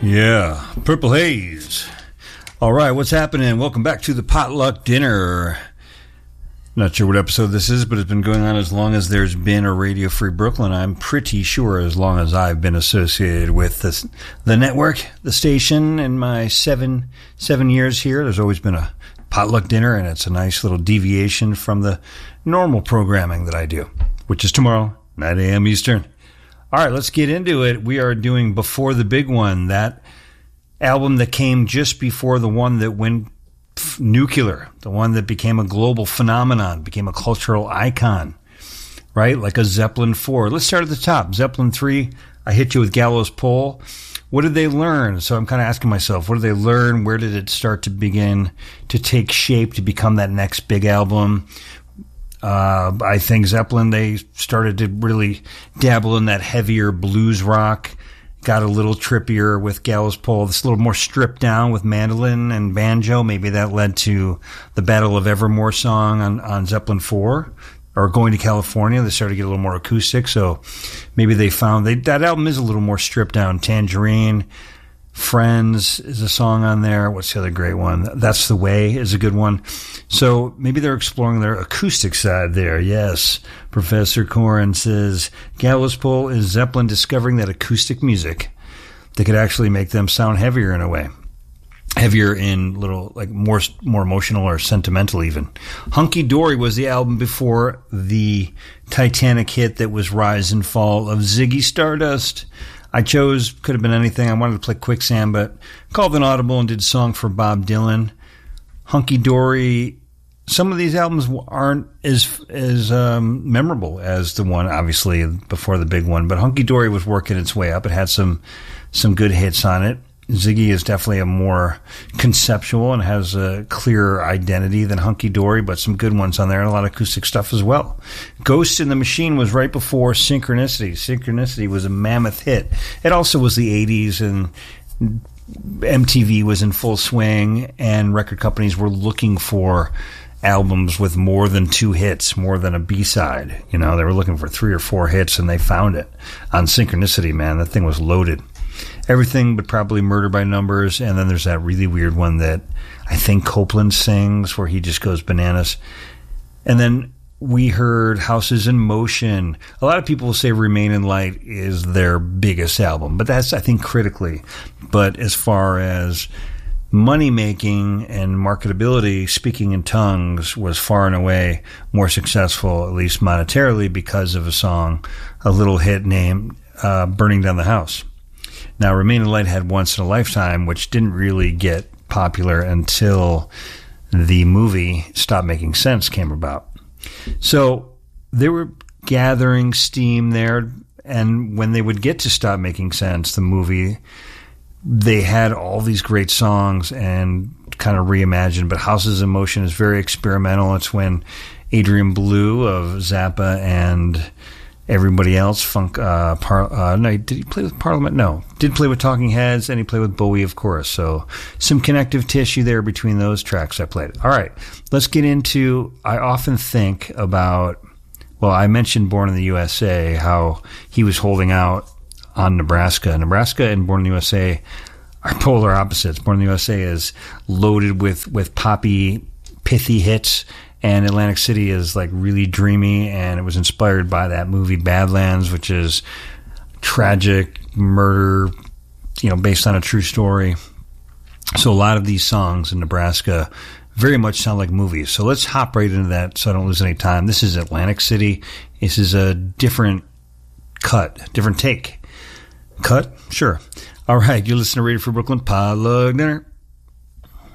Yeah, Purple Haze. All right, what's happening? Welcome back to the Potluck Dinner. Not sure what episode this is, but it's been going on as long as there's been a Radio Free Brooklyn. I'm pretty sure as long as I've been associated with the network, the station, in my seven years here. There's always been a Potluck Dinner, and it's a nice little deviation from the normal programming that I do, which is tomorrow, 9 a.m. Eastern. All right, let's get into it. We are doing Before the Big One, that album that came just before the one that went nuclear, the one that became a global phenomenon, became a cultural icon, right? Like a Zeppelin 4. Let's start at the top. Zeppelin 3, I hit you with Gallows Pole. What did they learn? So I'm kind of asking myself, what did they learn? Where did it start to begin to take shape to become that next big album? I think Zeppelin, they started to really dabble in that heavier blues rock, got a little trippier with Gallows Pole, this a little more stripped down with mandolin and banjo. Maybe that led to the Battle of Evermore song on Zeppelin 4, or Going to California. They started to get a little more acoustic, so maybe they found that album is a little more stripped down. Tangerine, Friends is a song on there. What's the other great one? That's the Way is a good one. So maybe they're exploring their acoustic side there. Yes. Professor Corin says, Gallows Pole is Zeppelin discovering that acoustic music that could actually make them sound heavier in a way. Heavier in little, like more emotional or sentimental even. Hunky Dory was the album before the Titanic hit that was Rise and Fall of Ziggy Stardust. I chose, could have been anything. I wanted to play Quicksand, but called an audible and did Song for Bob Dylan. Hunky Dory, some of these albums aren't as memorable as the one, obviously, before the big one, but Hunky Dory was working its way up. It had some good hits on it. Ziggy is definitely a more conceptual and has a clearer identity than Hunky Dory, but some good ones on there and a lot of acoustic stuff as well. Ghost in the Machine was right before Synchronicity. Synchronicity was a mammoth hit. It also was the 80s, and MTV was in full swing, and record companies were looking for albums with more than 2 hits, more than a B-side. You know, they were looking for 3 or 4 hits, and they found it on Synchronicity, man. That thing was loaded. Everything but probably Murder by Numbers, and then there's that really weird one that I think Copeland sings where he just goes bananas. And then we heard Houses in Motion. A lot of people will say Remain in Light is their biggest album, but that's, I think, critically. But as far as money-making and marketability, Speaking in Tongues was far and away more successful, at least monetarily, because of a song, a little hit named Burning Down the House. Now, Remain in Light had Once in a Lifetime, which didn't really get popular until the movie Stop Making Sense came about. So they were gathering steam there, and when they would get to Stop Making Sense, the movie, they had all these great songs and kind of reimagined, but Houses in Motion is very experimental. It's when Adrian Belew of Zappa and everybody else, no, did he play with Parliament? No. Did play with Talking Heads, and he played with Bowie, of course. So some connective tissue there between those tracks I played. All right, let's get into, I often think about, well, I mentioned Born in the USA, how he was holding out on Nebraska. Nebraska and Born in the USA are polar opposites. Born in the USA is loaded with poppy, pithy hits, and Atlantic City is like really dreamy, and it was inspired by that movie Badlands, which is tragic murder, you know, based on a true story. So a lot of these songs in Nebraska very much sound like movies. So let's hop right into that so I don't lose any time. This is Atlantic City. This is a different cut, different take. Cut? Sure. All right, you listen to Radio Free Brooklyn, Potluck Dinner.